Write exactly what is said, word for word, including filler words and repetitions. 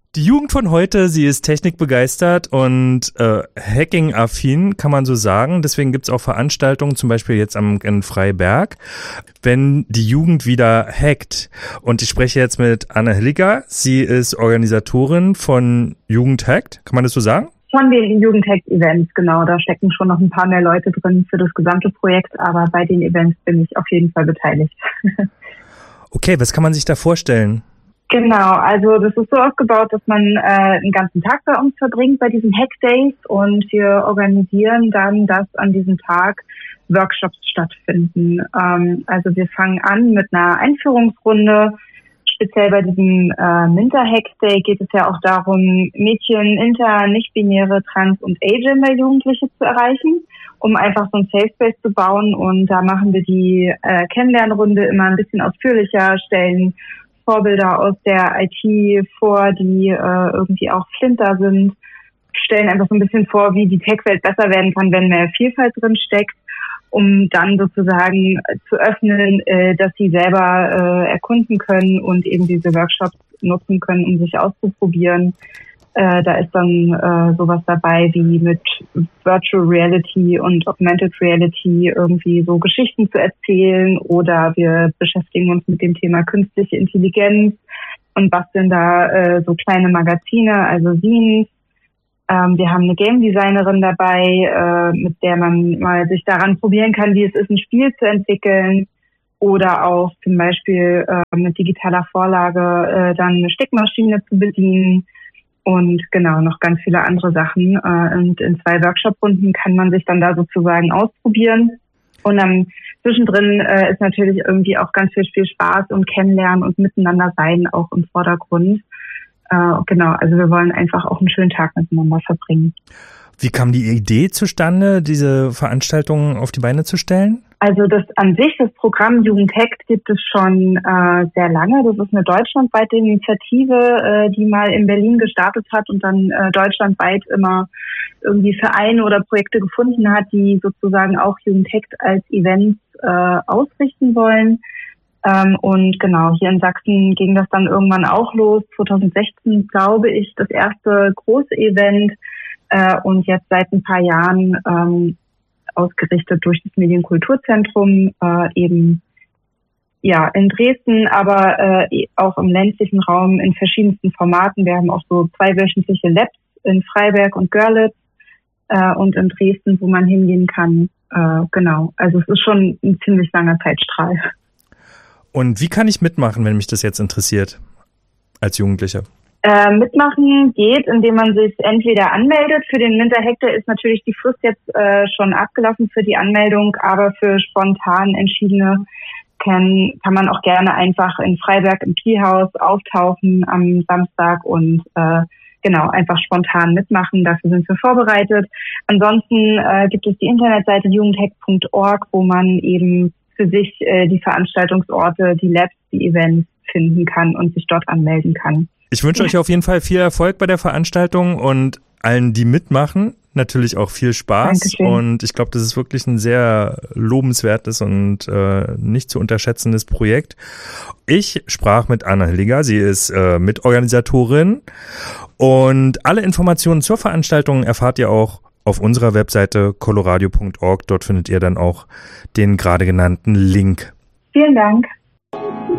Die Jugend von heute, sie ist technikbegeistert und äh, Hacking-affin, kann man so sagen. Deswegen gibt's auch Veranstaltungen, zum Beispiel jetzt am in Freiberg, wenn die Jugend wieder hackt. Und ich spreche jetzt mit Anna Hilliger. Sie ist Organisatorin von Jugend hackt. Kann man das so sagen? Von den Jugendhack-Events, genau. Da stecken schon noch ein paar mehr Leute drin für das gesamte Projekt. Aber bei den Events bin ich auf jeden Fall beteiligt. Okay, was kann man sich da vorstellen? Genau, also das ist so aufgebaut, dass man äh, einen ganzen Tag bei uns verbringt bei diesen Hack Days und wir organisieren dann, dass an diesem Tag Workshops stattfinden. Ähm, also wir fangen an mit einer Einführungsrunde. Speziell bei diesem äh, Minter Hack Day geht es ja auch darum, Mädchen, inter, nicht-binäre, trans- und agender-Jugendliche zu erreichen, um einfach so ein Safe Space zu bauen. Und da machen wir die äh, Kennenlernrunde immer ein bisschen ausführlicher, stellen Vorbilder aus der I T vor, die äh, irgendwie auch flinter sind, stellen einfach so ein bisschen vor, wie die Tech-Welt besser werden kann, wenn mehr Vielfalt drin steckt, um dann sozusagen zu öffnen, äh, dass sie selber äh, erkunden können und eben diese Workshops nutzen können, um sich auszuprobieren. Äh, da ist dann äh, sowas dabei wie mit Virtual Reality und Augmented Reality irgendwie so Geschichten zu erzählen, oder wir beschäftigen uns mit dem Thema künstliche Intelligenz und basteln da äh, so kleine Magazine, also Zines. Ähm, wir haben eine Game Designerin dabei, äh, mit der man mal sich daran probieren kann, wie es ist, ein Spiel zu entwickeln, oder auch zum Beispiel äh, mit digitaler Vorlage äh, dann eine Stickmaschine zu bedienen. Und genau, noch ganz viele andere Sachen. Und in zwei Workshop-Runden kann man sich dann da sozusagen ausprobieren. Und dann zwischendrin äh, ist natürlich irgendwie auch ganz viel Spiel, Spaß und Kennenlernen und Miteinander sein auch im Vordergrund. Äh, genau, also wir wollen einfach auch einen schönen Tag miteinander verbringen. Wie kam die Idee zustande, diese Veranstaltungen auf die Beine zu stellen? Also das an sich, das Programm Jugend hackt, gibt es schon äh, sehr lange. Das ist eine deutschlandweite Initiative, äh, die mal in Berlin gestartet hat und dann äh, deutschlandweit immer irgendwie Vereine oder Projekte gefunden hat, die sozusagen auch Jugend hackt als Events äh, ausrichten wollen. Ähm, und genau, hier in Sachsen ging das dann irgendwann auch los. zwanzig sechzehn, glaube ich, das erste große Event. Äh, und jetzt seit ein paar Jahren ähm, ausgerichtet durch das Medienkulturzentrum, äh, eben ja in Dresden, aber äh, auch im ländlichen Raum in verschiedensten Formaten. Wir haben auch so zweiwöchentliche Labs in Freiberg und Görlitz äh, und in Dresden, wo man hingehen kann. Äh, genau, also es ist schon ein ziemlich langer Zeitstrahl. Und wie kann ich mitmachen, wenn mich das jetzt interessiert, als Jugendlicher? Äh, mitmachen geht, indem man sich entweder anmeldet. Für den Minter Hack Day ist natürlich die Frist jetzt äh, schon abgelaufen für die Anmeldung, aber für spontan entschiedene kann, kann man auch gerne einfach in Freiberg im Pi-Haus auftauchen am Samstag und äh, genau einfach spontan mitmachen. Dafür sind wir vorbereitet. Ansonsten äh, gibt es die Internetseite jugendhack punkt org, wo man eben für sich äh, die Veranstaltungsorte, die Labs, die Events finden kann und sich dort anmelden kann. Ich wünsche euch auf jeden Fall viel Erfolg bei der Veranstaltung und allen, die mitmachen, natürlich auch viel Spaß. Dankeschön. Und ich glaube, das ist wirklich ein sehr lobenswertes und äh, nicht zu unterschätzendes Projekt. Ich sprach mit Anna Hilliger, sie ist äh, Mitorganisatorin, und alle Informationen zur Veranstaltung erfahrt ihr auch auf unserer Webseite coloradio punkt org. Dort findet ihr dann auch den gerade genannten Link. Vielen Dank.